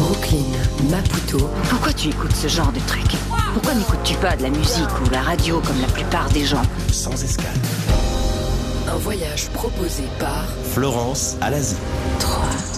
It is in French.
Brooklyn, Maputo. Pourquoi tu écoutes ce genre de truc? Pourquoi n'écoutes-tu pas de la musique ou la radio comme la plupart des gens? Sans escale. Un voyage proposé par Florence à l'Asie. 3,